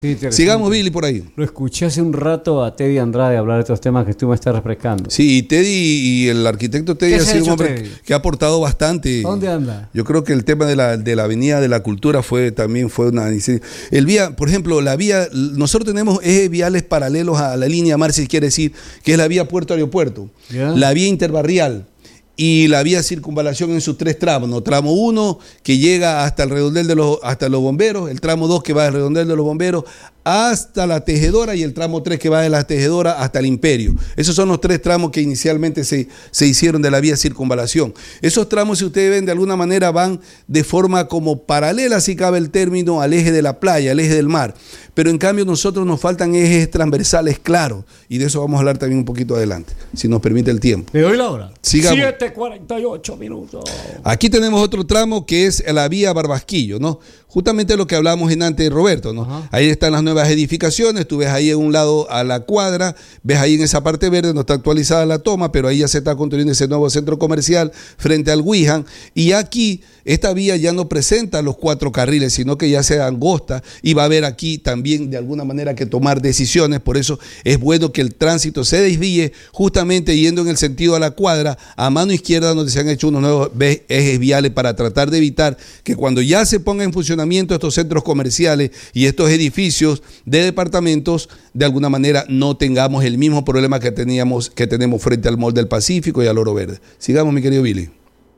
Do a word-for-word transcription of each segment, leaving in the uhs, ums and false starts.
Sí, sigamos, Billy, por ahí. Lo escuché hace un rato a Teddy Andrade hablar de estos temas que tú me estás refrescando. Sí, y Teddy y el arquitecto Teddy ha sido un hombre Teddy? que ha aportado bastante. ¿Dónde anda? Yo creo que el tema de la, de la Avenida de la Cultura fue también fue una... El vía, por ejemplo, la vía, nosotros tenemos ejes viales paralelos a la línea mar, si quiere decir, que es la vía puerto-aeropuerto, ¿Ya? la vía interbarrial y la vía circunvalación en sus tres tramos, ¿no? Tramo uno que llega hasta el redondel de los, hasta los bomberos, el tramo dos que va del redondel de los bomberos hasta la Tejedora y el tramo tres que va de la Tejedora hasta el Imperio. Esos son los tres tramos que inicialmente se, se hicieron de la vía circunvalación. Esos tramos, si ustedes ven, de alguna manera van de forma como paralela, si cabe el término, al eje de la playa, al eje del mar. Pero en cambio nosotros nos faltan ejes transversales claros y de eso vamos a hablar también un poquito adelante, si nos permite el tiempo. ¿Le doy la hora? Sigamos. siete cuarenta y ocho minutos. Aquí tenemos otro tramo que es la vía Barbasquillo, ¿no? Justamente lo que hablamos en antes, Roberto, ¿no? Ajá. Ahí están las nuevas edificaciones, tú ves ahí en un lado a la cuadra, ves ahí en esa parte verde, no está actualizada la toma, pero ahí ya se está construyendo ese nuevo centro comercial frente al Wihan, y aquí esta vía ya no presenta los cuatro carriles, sino que ya se angosta y va a haber aquí también de alguna manera que tomar decisiones, por eso es bueno que el tránsito se desvíe justamente yendo en el sentido a la cuadra, a mano izquierda donde se han hecho unos nuevos ejes viales para tratar de evitar que cuando ya se ponga en funcionamiento estos centros comerciales y estos edificios de departamentos, de alguna manera no tengamos el mismo problema que teníamos, que tenemos frente al Mall del Pacífico y al Oro Verde. Sigamos, mi querido Billy.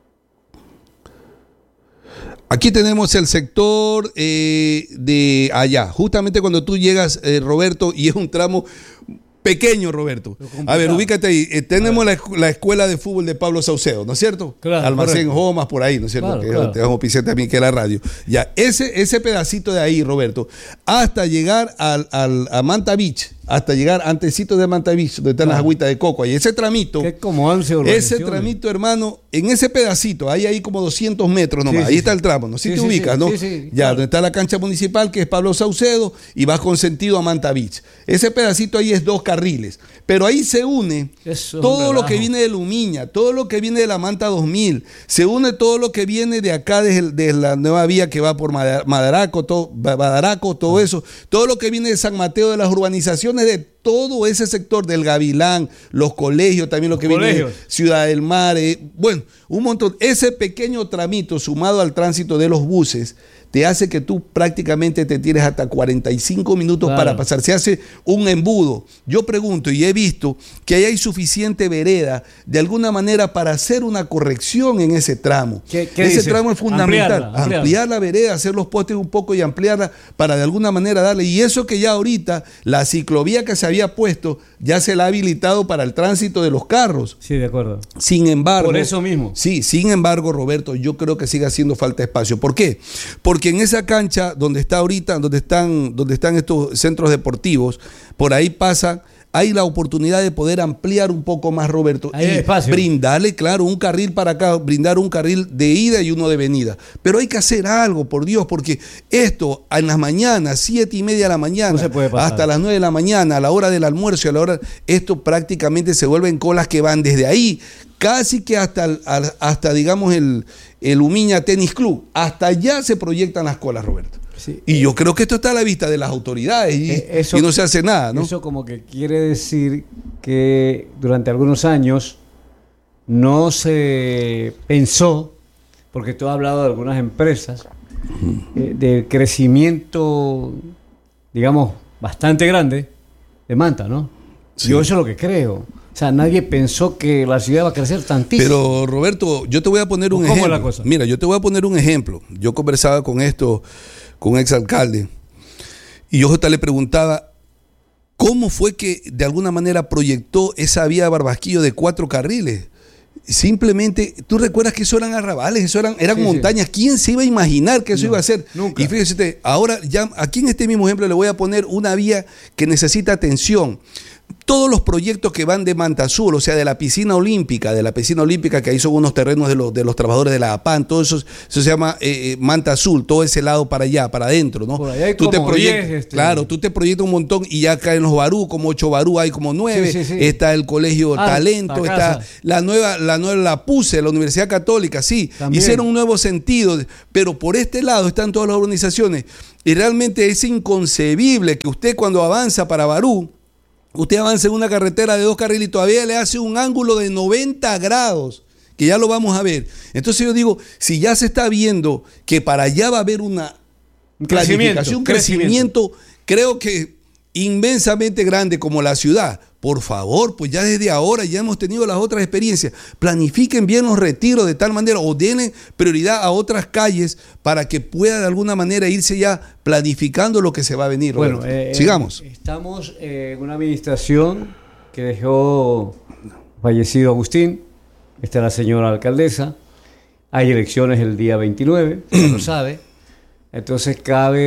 Aquí tenemos el sector eh, de allá, justamente cuando tú llegas, eh, Roberto, y es un tramo pequeño, Roberto. A ver, ubícate ahí. Eh, tenemos la, la escuela de fútbol de Pablo Saucedo, ¿no es cierto? Claro, Almacén correcto. Jomas, por ahí, ¿no es cierto? Claro, que claro. Tenemos Picente también, que es la radio. Ya, ese, ese pedacito de ahí, Roberto, hasta llegar al, al, a Manta Beach, hasta llegar antesito de Manta Beach, donde están claro. las agüitas de coco. Y ese tramito, que como once ese tramito, hermano, en ese pedacito, hay ahí como doscientos metros nomás, sí, ahí sí, está sí. el tramo, ¿no? Si sí, te sí, ubicas, sí, ¿no? Sí, sí, ya, claro. donde está la cancha municipal, que es Pablo Saucedo, y vas con sentido a Manta Beach. Ese pedacito ahí es dos carriles. Pero ahí se une Eso todo lo que viene de Lumiña, todo lo que viene de la Manta dos mil, se une todo lo que viene de acá, de, de la nueva vía que va por Madaraco, todo, Madaraco, todo ah. eso, todo lo que viene de San Mateo, de las urbanizaciones, de todo ese sector del Gavilán, los colegios, también lo que los viene colegios. de Ciudad del Mar, eh, bueno, un montón. Ese pequeño tramito sumado al tránsito de los buses te hace que tú prácticamente te tires hasta cuarenta y cinco minutos claro. para pasar. Se hace un embudo. Yo pregunto y he visto que ahí hay suficiente vereda de alguna manera para hacer una corrección en ese tramo. ¿Qué, qué ese dices? tramo es fundamental. Ampliarla, ampliarla. Ampliar la vereda, hacer los postes un poco y ampliarla para de alguna manera darle. Y eso que ya ahorita la ciclovía que se había puesto ya se la ha habilitado para el tránsito de los carros. Sí, de acuerdo. Sin embargo. Por eso mismo. Sí, sin embargo, Roberto, yo creo que sigue haciendo falta espacio. ¿Por qué? Porque en esa cancha donde está ahorita, donde están, donde están estos centros deportivos, por ahí pasa, hay la oportunidad de poder ampliar un poco más, Roberto, hay y espacio. Brindarle, claro, un carril para acá, brindar un carril de ida y uno de venida. Pero hay que hacer algo, por Dios, porque esto en las mañanas, siete y media de la mañana, no se puede pasar. Hasta las nueve de la mañana, a la hora del almuerzo y a la hora, esto prácticamente se vuelven colas que van desde ahí, casi que hasta, el, hasta digamos, el, el Umiña Tenis Club. Hasta allá se proyectan las colas, Roberto. Sí. Y yo creo que esto está a la vista de las autoridades y, eso, y no se hace nada, ¿no? Eso como que quiere decir que durante algunos años no se pensó, porque tú has hablado de algunas empresas, uh-huh. eh, del crecimiento, digamos, bastante grande de Manta, ¿no? Sí. Yo eso es lo que creo. O sea, nadie pensó que la ciudad va a crecer tantísimo. Pero, Roberto, yo te voy a poner un ¿Cómo ejemplo. Es la cosa? Mira, yo te voy a poner un ejemplo. Yo conversaba con esto, con un exalcalde, y yo le preguntaba, ¿cómo fue que de alguna manera proyectó esa vía de Barbasquillo de cuatro carriles? Simplemente, tú recuerdas que eso eran arrabales, eso eran, eran sí, montañas. Sí. ¿Quién se iba a imaginar que eso no, iba a ser? Nunca. Y fíjese, ahora ya aquí en este mismo ejemplo le voy a poner una vía que necesita atención. Todos los proyectos que van de Manta Sur, o sea, de la piscina olímpica, de la piscina olímpica, que ahí son unos terrenos de los, de los trabajadores de la APAN, todo eso, eso se llama eh, Manta Sur, todo ese lado para allá, para adentro, ¿no? Por allá hay tú como te proyectas, diez, este... Claro, tú te proyectas un montón y ya caen los barú, como ocho barú, hay como nueve, sí, sí, sí. Está el colegio ah, Talento, la está la nueva, la nueva, la PUSE, la Universidad Católica, sí, También. Hicieron un nuevo sentido, pero por este lado están todas las organizaciones. Y realmente es inconcebible que usted cuando avanza para Barú, usted avanza en una carretera de dos carriles y todavía le hace un ángulo de noventa grados, que ya lo vamos a ver. Entonces yo digo, si ya se está viendo que para allá va a haber una un planificación, un crecimiento, crecimiento, creo que inmensamente grande como la ciudad, por favor, pues ya desde ahora ya hemos tenido las otras experiencias, planifiquen bien los retiros de tal manera o denle prioridad a otras calles para que pueda de alguna manera irse ya planificando lo que se va a venir. Bueno, eh, sigamos. Estamos en una administración que dejó fallecido Agustín, está la señora alcaldesa, hay elecciones el día veintinueve, usted lo sabe, entonces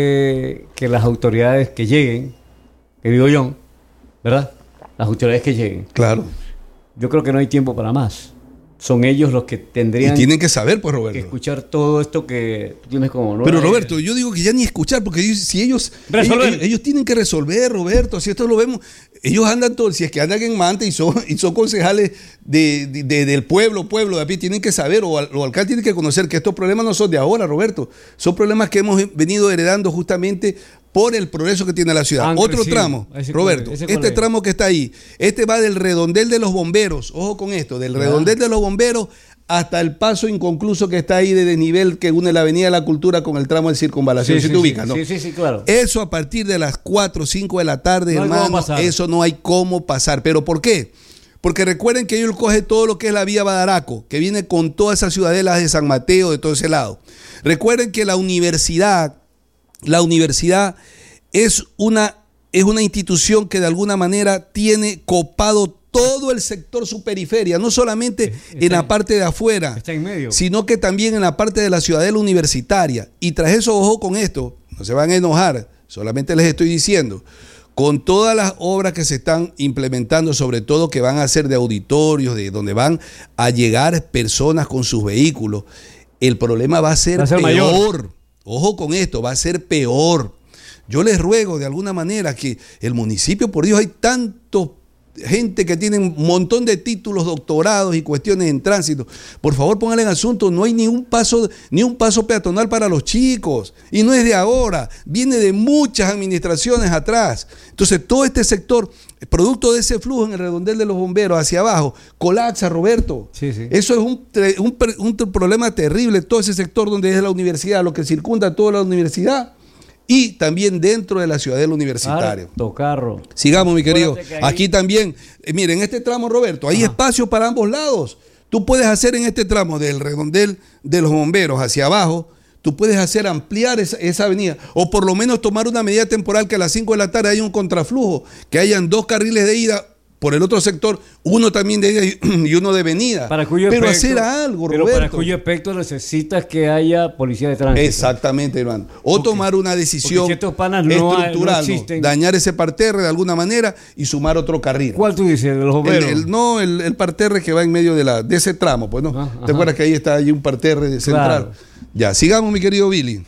cabe que las autoridades que lleguen, que digo yo, ¿verdad? Las autoridades que lleguen. Claro. Yo creo que no hay tiempo para más. Son ellos los que tendrían y tienen que saber, pues, Roberto, que escuchar todo esto que tú tienes como... ¿no? Pero Roberto, yo digo que ya ni escuchar, porque ellos, si ellos ellos, ellos ellos tienen que resolver, Roberto, si esto lo vemos, ellos andan todo, si es que andan en Manta y son, y son concejales de, de, de, del pueblo, pueblo de a pie, tienen que saber, o los alcaldes tienen que conocer que estos problemas no son de ahora, Roberto, son problemas que hemos venido heredando justamente por el progreso que tiene la ciudad. Han Otro crecido. tramo, ese Roberto, ese este tramo que está ahí, este va del redondel de los bomberos, ojo con esto, del redondel de los bomberos hasta el paso inconcluso que está ahí de desnivel que une la Avenida de la Cultura con el tramo de Circunvalación. Sí, si sí, te sí, ubicas, sí, ¿no? Sí, sí, sí, claro. Eso a partir de las cuatro o cinco de la tarde, no hermano, eso no hay cómo pasar. ¿Pero por qué? Porque recuerden que ellos cogen todo lo que es la vía Badaraco, que viene con todas esas ciudadelas de San Mateo, de todo ese lado. Recuerden que la universidad, la universidad es una, es una institución que de alguna manera tiene copado todo el sector su periferia, no solamente está en la parte de afuera, está en medio, sino que también en la parte de la ciudadela universitaria. Y tras eso, ojo con esto, no se van a enojar, solamente les estoy diciendo, con todas las obras que se están implementando, sobre todo que van a ser de auditorios, de donde van a llegar personas con sus vehículos, el problema va a ser, va a ser peor. Mayor. Ojo con esto, va a ser peor. Yo les ruego de alguna manera que el municipio, por Dios, hay tantos gente que tiene un montón de títulos, doctorados y cuestiones en tránsito. Por favor, pónganle en asunto, no hay ni un paso, ni un paso peatonal para los chicos. Y no es de ahora, viene de muchas administraciones atrás. Entonces, todo este sector, producto de ese flujo en el redondel de los bomberos hacia abajo, colapsa, Roberto. Sí, sí. Eso es un, un, un problema terrible, todo ese sector donde es la universidad, lo que circunda toda la universidad. Y también dentro de la ciudadela universitaria. Harto carro. Sigamos, mi querido. Aquí también, eh, miren, en este tramo, Roberto, hay Ajá. espacio para ambos lados. Tú puedes hacer en este tramo del redondel de los bomberos hacia abajo, tú puedes hacer ampliar esa, esa avenida, o por lo menos tomar una medida temporal que a las cinco de la tarde haya un contraflujo, que hayan dos carriles de ida por el otro sector, uno también de ida y uno de venida. Para cuyo pero efecto, hacer algo, pero Roberto. Para cuyo efecto necesitas que haya policía de tránsito. Exactamente, hermano. O porque, tomar una decisión no estructural, hay, no ¿no? Dañar ese parterre de alguna manera y sumar otro carril. ¿Cuál tú dices? ¿De los bomberos? El, el, no, el, el parterre que va en medio de, la, de ese tramo, pues, ¿no? Ah, ¿te acuerdas que ahí está ahí un parterre central? Claro. Ya, sigamos, mi querido Billy.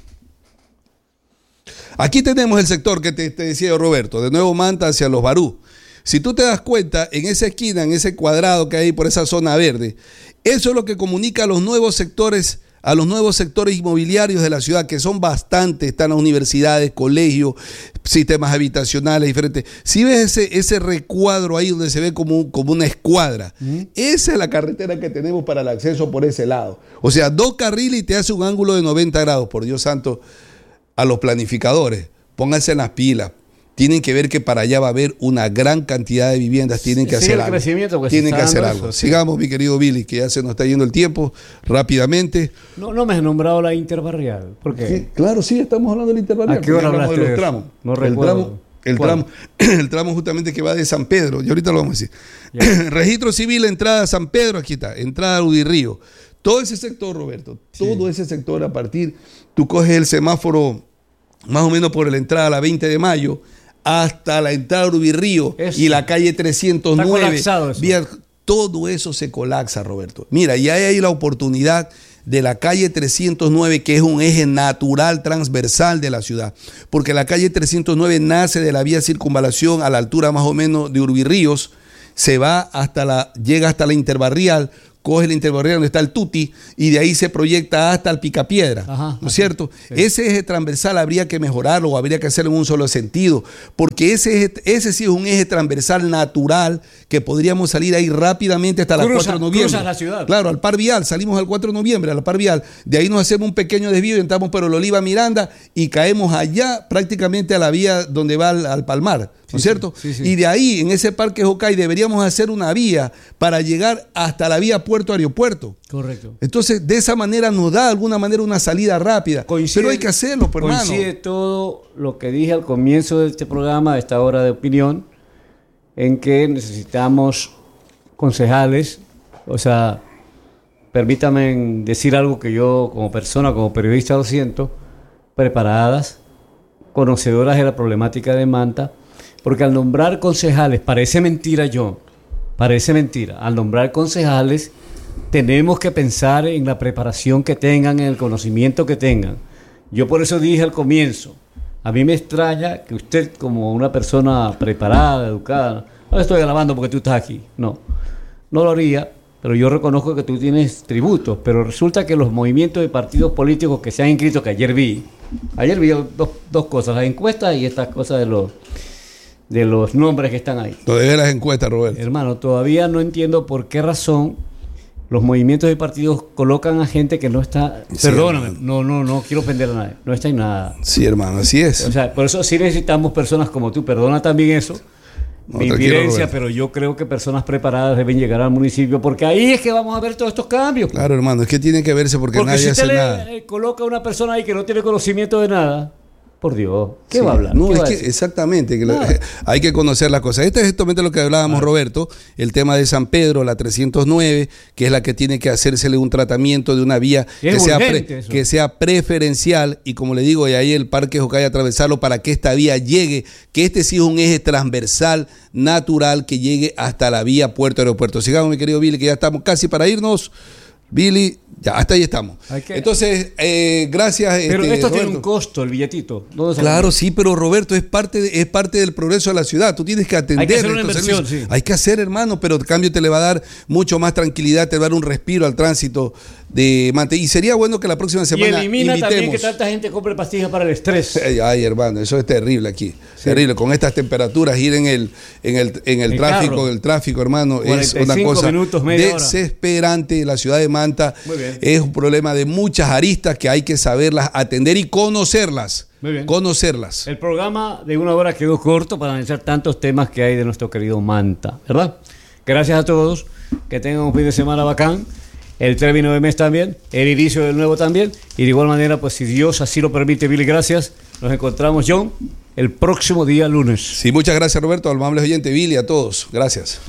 Aquí tenemos el sector que te, te decía Roberto, de Nuevo Manta hacia los Barú. Si tú te das cuenta, en esa esquina, en ese cuadrado que hay por esa zona verde, eso es lo que comunica a los nuevos sectores, a los nuevos sectores inmobiliarios de la ciudad, que son bastantes, están las universidades, colegios, sistemas habitacionales diferentes. Si ves ese, ese recuadro ahí donde se ve como, como una escuadra, ¿Mm? esa es la carretera que tenemos para el acceso por ese lado. O sea, dos carriles y te hace un ángulo de noventa grados, por Dios santo, a los planificadores, pónganse en las pilas. Tienen que ver que para allá va a haber una gran cantidad de viviendas, tienen que sí, hacer algo. Que tienen que hacer eso, algo. Sí. Sigamos, mi querido Billy, que ya se nos está yendo el tiempo rápidamente. No, no me has nombrado la interbarrial. ¿Por qué? Sí, claro, sí, estamos hablando del interbarrial. ¿A qué hora hablaste de los de tramos? No el recuerdo. Tramo, el, tramo, el tramo justamente que va de San Pedro, y ahorita lo vamos a decir. Registro civil, entrada a San Pedro, aquí está, entrada a Udirrío. Todo ese sector, Roberto, sí. todo ese sector a partir, tú coges el semáforo más o menos por la entrada a la veinte de mayo, hasta la entrada de Udirrío y la calle trescientos nueve. Está colapsado eso. Vía, todo eso se colapsa, Roberto. Mira, y hay ahí la oportunidad de la calle trescientos nueve, que es un eje natural transversal de la ciudad, porque la calle trescientos nueve nace de la vía circunvalación a la altura más o menos de Urbirríos, se va hasta la, llega hasta la interbarrial, coge la interbarrial donde está el Tuti y de ahí se proyecta hasta el Picapiedra, Ajá, ¿no es cierto? Sí. Ese eje transversal habría que mejorarlo o habría que hacerlo en un solo sentido, porque ese, eje, ese sí es un eje transversal natural que podríamos salir ahí rápidamente hasta las cuatro de noviembre. Cruzas la ciudad. Claro, al par vial, salimos al cuatro de noviembre, al par vial, de ahí nos hacemos un pequeño desvío y entramos por el Oliva Miranda y caemos allá prácticamente a la vía donde va al, al Palmar, ¿no es cierto? Sí, sí. Y de ahí, en ese parque Jocay, deberíamos hacer una vía para llegar hasta la vía puerto-aeropuerto. Correcto. Entonces, de esa manera nos da de alguna manera una salida rápida. Coincide, pero hay que hacerlo, pues, hermano. Coincide todo lo que dije al comienzo de este programa, de esta hora de opinión, en que necesitamos concejales, o sea, permítame decir algo que yo como persona, como periodista lo siento, preparadas, conocedoras de la problemática de Manta, porque al nombrar concejales, parece mentira, John, parece mentira, al nombrar concejales tenemos que pensar en la preparación que tengan, en el conocimiento que tengan. Yo por eso dije al comienzo, a mí me extraña que usted como una persona preparada, educada, no le estoy alabando porque tú estás aquí, no, no lo haría, pero yo reconozco que tú tienes tributos, pero resulta que los movimientos de partidos políticos que se han inscrito, que ayer vi, ayer vi dos, dos cosas, las encuestas y estas cosas de los de los nombres que están ahí. Lo de las encuestas, Roberto. Hermano, todavía no entiendo por qué razón los movimientos de partidos colocan a gente que no está... Sí, perdóname, hermano. no, no, no quiero ofender a nadie, no está en nada. Sí, hermano, así es. O sea, por eso sí necesitamos personas como tú, perdona también eso, no, mi infidencia, pero yo creo que personas preparadas deben llegar al municipio, porque ahí es que vamos a ver todos estos cambios. Claro, hermano, es que tiene que verse porque, porque nadie si hace usted nada. Le, eh, coloca a una persona ahí que no tiene conocimiento de nada... Por Dios, ¿qué sí. va a hablar? No, es va que exactamente, que lo, hay que conocer las cosas. Este es justamente lo que hablábamos, ah. Roberto, el tema de San Pedro, la trescientos nueve, que es la que tiene que hacérsele un tratamiento de una vía que sea, pre, que sea preferencial, y como le digo, y ahí el Parque Jocay atravesarlo para que esta vía llegue, que este sí es un eje transversal, natural, que llegue hasta la vía puerto-aeropuerto. Sigamos, mi querido Billy, que ya estamos casi para irnos. Billy, ya, hasta ahí estamos. Que... Entonces, eh, gracias. Pero este, esto Roberto. tiene un costo, el billetito. Claro, sí, pero Roberto, es parte, de, es parte del progreso de la ciudad. Tú tienes que atender. Hay que hacer una inversión, sí. Hay que hacer, hermano, pero en cambio te le va a dar mucho más tranquilidad, te va a dar un respiro al tránsito de Mante. Y sería bueno que la próxima semana y elimina invitemos. También que tanta gente compre pastillas para el estrés. Ay, hermano, eso es terrible aquí. Sí. Terrible. Con estas temperaturas, ir en el, en el, en el, el tráfico, carro. el tráfico, hermano, es una cosa minutos, desesperante. La ciudad de Manta es un problema de muchas aristas que hay que saberlas atender y conocerlas. Muy bien. Conocerlas. El programa de una hora quedó corto para analizar tantos temas que hay de nuestro querido Manta, ¿verdad? Gracias a todos, que tengan un fin de semana bacán, el término de mes también, el inicio del nuevo también, y de igual manera, pues si Dios así lo permite, Billy, gracias. Nos encontramos, John, el próximo día lunes. Sí, muchas gracias, Roberto, amables oyentes, Billy, a todos. Gracias.